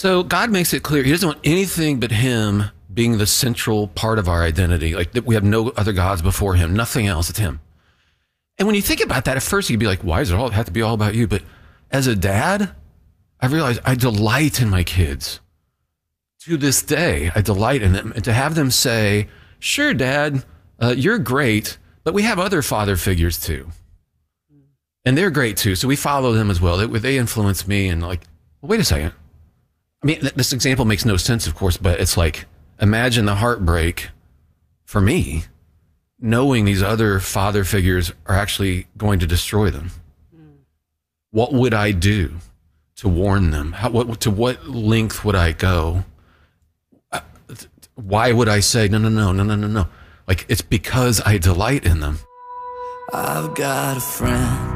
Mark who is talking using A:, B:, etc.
A: So God makes it clear he doesn't want anything but him being the central part of our identity. Like that we have no other gods before him, nothing else. It's him. And when you think about that, at first you'd be like, why does it all have to be all about you? But as a dad, I realized I delight in my kids. To this day, I delight in them. And to have them say, sure, Dad, you're great, but we have other father figures too. And they're great too. So we follow them as well. They influence me. And like, well, wait a second. I mean, this example makes no sense, of course, but it's like, imagine the heartbreak for me, knowing these other father figures are actually going to destroy them. What would I do to warn them? To what length would I go? Why would I say, no? Like, it's because I delight in them.
B: I've got a friend